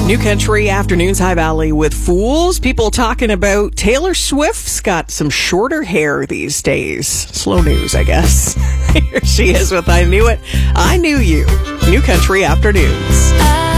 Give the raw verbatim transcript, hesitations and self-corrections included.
New Country Afternoons, High Valley with Fools. People talking about Taylor Swift's got some shorter hair these days. Slow news, I guess. Here she is with I Knew It, I Knew You. New Country Afternoons.